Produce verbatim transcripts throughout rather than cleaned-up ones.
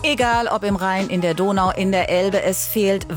Egal ob im Rhein, in der Donau, in der Elbe, es fehlt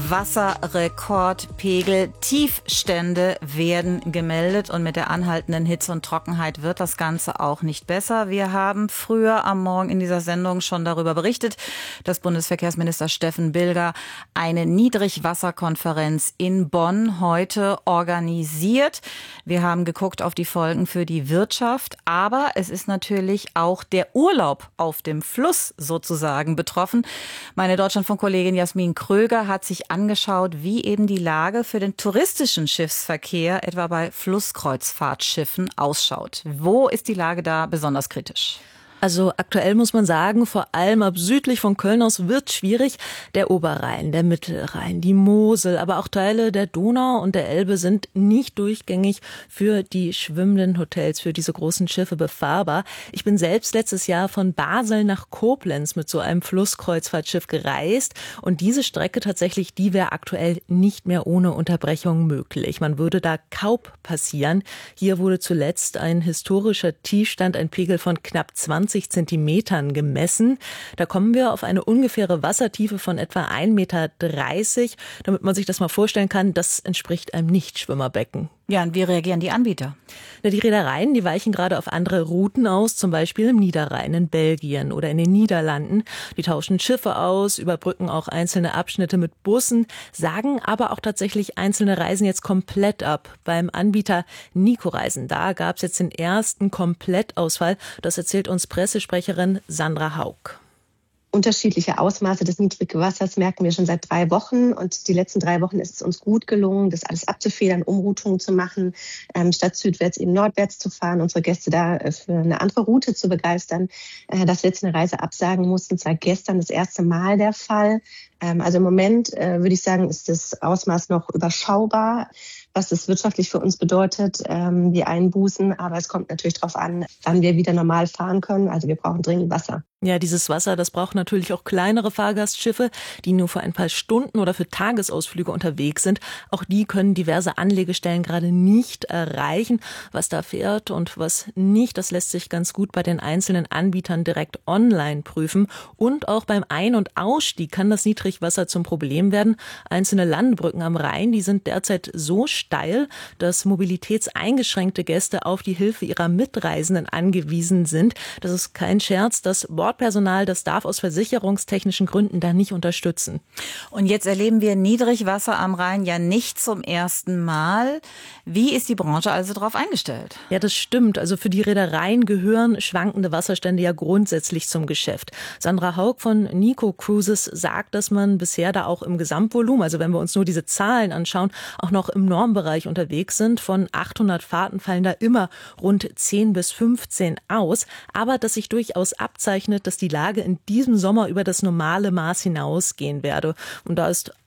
Wasserrekordpegel. Tiefstände werden gemeldet und mit der anhaltenden Hitze und Trockenheit wird das Ganze auch nicht besser. Wir haben früher am Morgen in dieser Sendung schon darüber berichtet, dass Bundesverkehrsminister Steffen Bilger eine Niedrigwasserkonferenz in Bonn heute organisiert. Wir haben geguckt auf die Folgen für die Wirtschaft, aber es ist natürlich auch der Urlaub auf dem Fluss sozusagen betroffen. Meine Deutschlandfunk-Kollegin Jasmin Kröger hat sich angeschaut, wie eben die Lage für den touristischen Schiffsverkehr, etwa bei Flusskreuzfahrtschiffen, ausschaut. Wo ist die Lage da besonders kritisch? Also aktuell muss man sagen, vor allem ab südlich von Köln aus wird schwierig. Der Oberrhein, der Mittelrhein, die Mosel, aber auch Teile der Donau und der Elbe sind nicht durchgängig für die schwimmenden Hotels, für diese großen Schiffe befahrbar. Ich bin selbst letztes Jahr von Basel nach Koblenz mit so einem Flusskreuzfahrtschiff gereist und diese Strecke tatsächlich, die wäre aktuell nicht mehr ohne Unterbrechung möglich. Man würde da kaum passieren. Hier wurde zuletzt ein historischer Tiefstand, ein Pegel von knapp zwanzig Zentimetern gemessen. Da kommen wir auf eine ungefähre Wassertiefe von etwa ein Meter dreißig. Damit man sich das mal vorstellen kann, das entspricht einem Nichtschwimmerbecken. Ja, und wie reagieren die Anbieter? Na, die Reedereien, die weichen gerade auf andere Routen aus, zum Beispiel im Niederrhein, in Belgien oder in den Niederlanden. Die tauschen Schiffe aus, überbrücken auch einzelne Abschnitte mit Bussen, sagen aber auch tatsächlich einzelne Reisen jetzt komplett ab. Beim Anbieter Nico Reisen, da gab es jetzt den ersten Komplettausfall. Das erzählt uns Pressesprecherin Sandra Haug. Unterschiedliche Ausmaße des Niedrigwassers merken wir schon seit drei Wochen. Und die letzten drei Wochen ist es uns gut gelungen, das alles abzufedern, Umroutungen zu machen, ähm, statt südwärts eben nordwärts zu fahren, unsere Gäste da äh, für eine andere Route zu begeistern. Äh, dass wir jetzt eine Reise absagen mussten, zwar gestern das erste Mal der Fall. Ähm, also im Moment äh, würde ich sagen, ist das Ausmaß noch überschaubar, was das wirtschaftlich für uns bedeutet, ähm, die Einbußen. Aber es kommt natürlich darauf an, wann wir wieder normal fahren können. Also wir brauchen dringend Wasser. Ja, dieses Wasser, das braucht natürlich auch kleinere Fahrgastschiffe, die nur für ein paar Stunden oder für Tagesausflüge unterwegs sind. Auch die können diverse Anlegestellen gerade nicht erreichen. Was da fährt und was nicht, das lässt sich ganz gut bei den einzelnen Anbietern direkt online prüfen. Und auch beim Ein- und Ausstieg kann das Niedrigwasser zum Problem werden. Einzelne Landbrücken am Rhein, die sind derzeit so steil, dass mobilitätseingeschränkte Gäste auf die Hilfe ihrer Mitreisenden angewiesen sind. Das ist kein Scherz, das Bordpersonal, das darf aus versicherungstechnischen Gründen da nicht unterstützen. Und jetzt erleben wir Niedrigwasser am Rhein ja nicht zum ersten Mal. Wie ist die Branche also darauf eingestellt? Ja, das stimmt. Also für die Reedereien gehören schwankende Wasserstände ja grundsätzlich zum Geschäft. Sandra Haug von Nico Cruises sagt, dass man bisher da auch im Gesamtvolumen, also wenn wir uns nur diese Zahlen anschauen, auch noch im Normbereich unterwegs sind. Von achthundert Fahrten fallen da immer rund zehn bis fünfzehn aus. Aber dass sich durchaus abzeichnet, dass die Lage in diesem Sommer über das normale Maß hinausgehen werde. Und da ist